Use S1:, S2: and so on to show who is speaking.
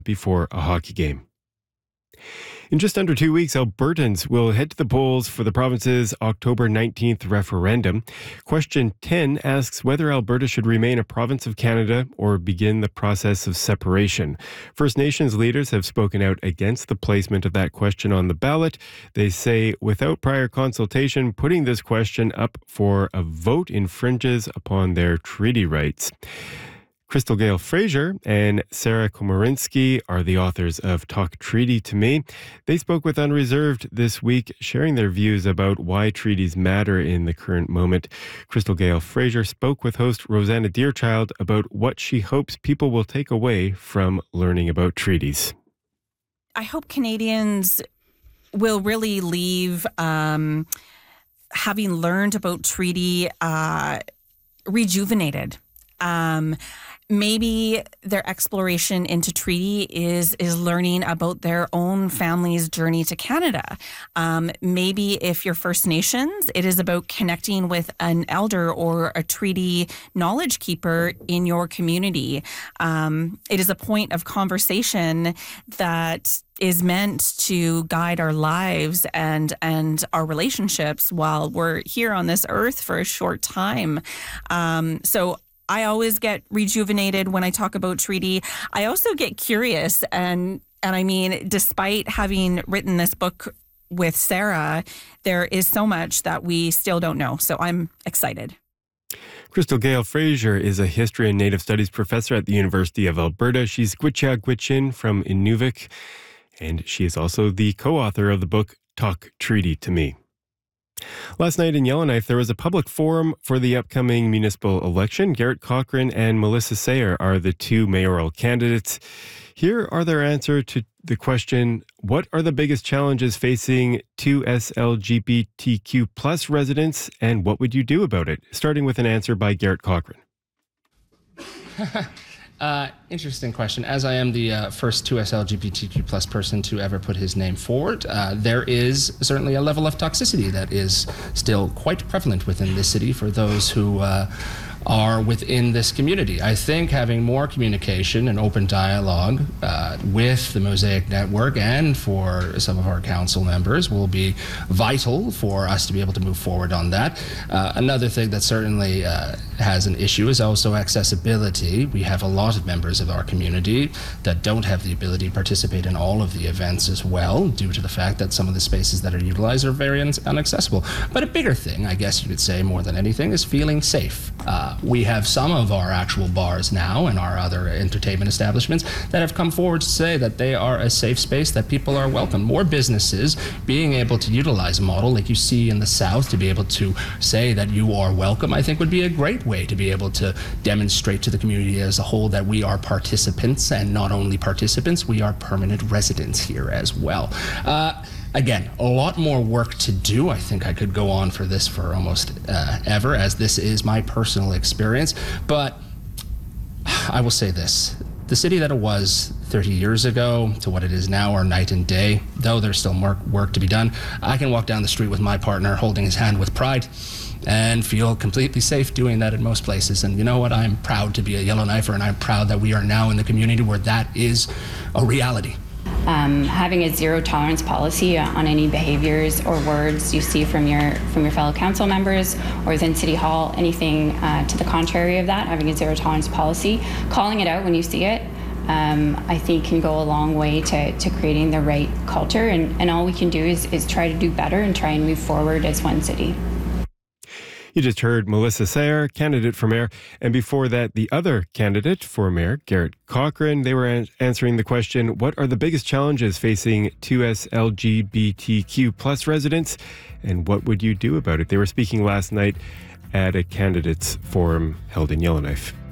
S1: before a hockey game. In just under 2 weeks, Albertans will head to the polls for the province's October 19th referendum. Question 10 asks whether Alberta should remain a province of Canada or begin the process of separation. First Nations leaders have spoken out against the placement of that question on the ballot. They say without prior consultation, putting this question up for a vote infringes upon their treaty rights. Crystal Gayle Fraser and Sarah Komarinsky are the authors of Talk Treaty to Me. They spoke with Unreserved this week, sharing their views about why treaties matter in the current moment. Crystal Gayle Fraser spoke with host Rosanna Deerchild about what she hopes people will take away from learning about treaties.
S2: I hope Canadians will really leave having learned about treaty rejuvenated. Maybe their exploration into treaty is learning about their own family's journey to Canada. Maybe if you're First Nations, it is about connecting with an elder or a treaty knowledge keeper in your community. It is a point of conversation that is meant to guide our lives and our relationships while we're here on this earth for a short time. So I always get rejuvenated when I talk about treaty. I also get curious, and I mean, despite having written this book with Sarah, there is so much that we still don't know. So I'm excited.
S1: Crystal Gayle Fraser is a history and native studies professor at the University of Alberta. She's Gwich'ya Gwich'in from Inuvik, and she is also the co-author of the book Talk Treaty to Me. Last night in Yellowknife, there was a public forum for the upcoming municipal election. Garrett Cochran and Melissa Sayer are the two mayoral candidates. Here are their answer to the question, what are the biggest challenges facing 2S LGBTQ plus residents, and what would you do about it? Starting with an answer by Garrett Cochran.
S3: Interesting question. As I am the first 2S LGBTQ plus person to ever put his name forward, there is certainly a level of toxicity that is still quite prevalent within this city for those who are within this community. I think having more communication and open dialogue with the Mosaic Network and for some of our council members will be vital for us to be able to move forward on that. Another thing that certainly has an issue is also accessibility. We have a lot of members of our community that don't have the ability to participate in all of the events as well, due to the fact that some of the spaces that are utilized are very inaccessible. But a bigger thing, I guess you could say more than anything, is feeling safe. We have some of our actual bars now and our other entertainment establishments that have come forward to say that they are a safe space, that people are welcome. More businesses being able to utilize a model like you see in the South to be able to say that you are welcome, I think would be a great way to be able to demonstrate to the community as a whole that we are participants, and not only participants, we are permanent residents here as well. Again, a lot more work to do. I think I could go on for this for almost ever, as this is my personal experience. But I will say this. The city that it was 30 years ago to what it is now are night and day. Though there's still more work to be done, I can walk down the street with my partner holding his hand with pride and feel completely safe doing that in most places. And you know what? I'm proud to be a Yellowknifer, and I'm proud that we are now in the community where that is a reality.
S4: Having a zero tolerance policy on any behaviors or words you see from your fellow council members or within City Hall, anything to the contrary of that, having a zero tolerance policy, calling it out when you see it, I think can go a long way to creating the right culture, and all we can do is try to do better and try and move forward as one city.
S1: You just heard Melissa Sayer, candidate for mayor, and before that, the other candidate for mayor, Garrett Cochran. They were answering the question, what are the biggest challenges facing 2S LGBTQ plus residents, and what would you do about it? They were speaking last night at a candidates forum held in Yellowknife.